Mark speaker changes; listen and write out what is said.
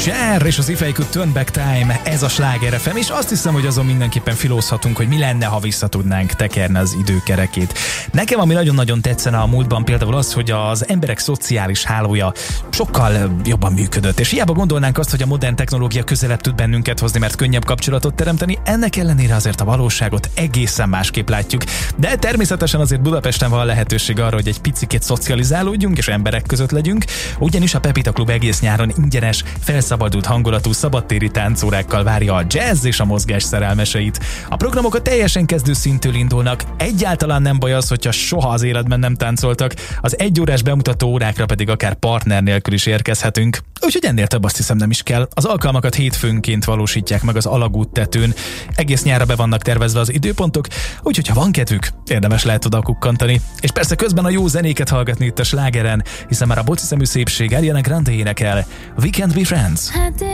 Speaker 1: Cher és az If I Could Turn Back Time, ez a Sláger FM, és azt hiszem, hogy azon mindenképpen filózhatunk, hogy mi lenne, ha vissza tudnánk tekerni az időkerekét. Nekem ami nagyon-nagyon tetszene a múltban például az, hogy az emberek szociális hálója sokkal jobban működött, és hiába gondolnánk azt, hogy a modern technológia közelebb tud bennünket hozni, mert könnyebb kapcsolatot teremteni, ennek ellenére azért a valóságot egészen másképp látjuk. De természetesen azért Budapesten van lehetőség arra, hogy egy picikét szocializálódjunk és emberek között legyünk, ugyanis a Pepita Klub egész nyáron ingyenes, felszabadult hangulatú szabadtéri táncórákkal várja a jazz és a mozgás szerelmeseit. A programok a teljesen kezdő szintől indulnak, egyáltalán nem baj az, hogyha soha az életben nem táncoltak, az egyórás bemutató órákra pedig akár partner nélkül is érkezhetünk. Úgyhogy ennél több azt hiszem nem is kell. Az alkalmakat hétfőnként valósítják meg az Alagút tetőn. Egész nyárra be vannak tervezve az időpontok, úgyhogy ha van kedvük, érdemes lehet oda kukkantani. És persze közben a jó zenéket hallgatni itt a Slágeren, hiszen már a boci szemű szépség Ariana Grande énekel We Can't Be Friends.